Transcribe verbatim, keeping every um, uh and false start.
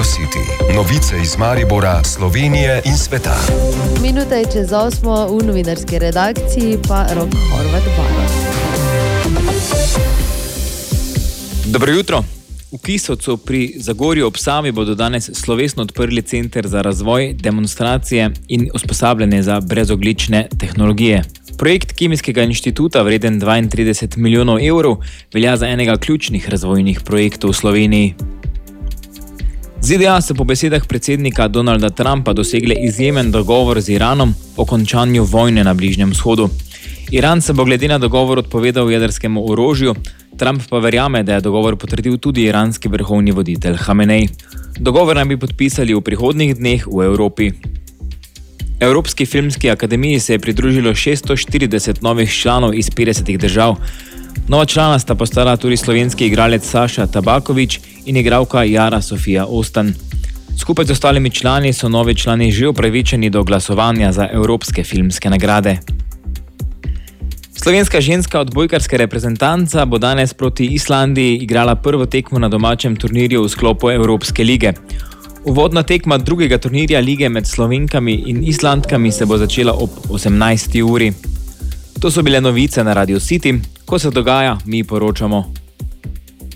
City. Novice iz Maribora, Slovenije in sveta. Minuta je čez osmo, v novinarski redakciji pa Rok Horvat Baro. Dobro jutro. V Kisovcu pri Zagorju ob Savi bodo danes slovesno odprli center za razvoj, demonstracije in usposabljanje za brezoglične tehnologije. Projekt Kemijskega inštituta, vreden dvaintrideset milijonov evrov, velja za enega ključnih razvojnih projektov v Sloveniji. Z Z D A so po besedah predsednika Donalda Trumpa dosegle izjemen dogovor z Iranom o končanju vojne na Bližnjem vzhodu. Iran se bo glede na dogovor odpovedal jedrskemu orožju, Trump pa verjame, da je dogovor potrdil tudi iranski vrhovni voditelj Hamenej. Dogovor naj bi podpisali v prihodnjih dneh v Evropi. Evropski filmski akademiji se je pridružilo šeststo štirideset novih članov iz petdesetih držav. Nova člana sta postala tudi slovenski igralec Saša Tabaković in igralka Jara Sofija Ostan. Skupaj z ostalimi člani so novi člani že upravičeni do glasovanja za evropske filmske nagrade. Slovenska ženska odbojkarska reprezentanca bo danes proti Islandiji igrala prvo tekmo na domačem turnirju v sklopu Evropske lige. Uvodna tekma drugega turnirja lige med Slovenkami in Islandkami se bo začela ob osemnajsti uri. To so bile novice na Radio City. Ko se dogaja, mi poročamo.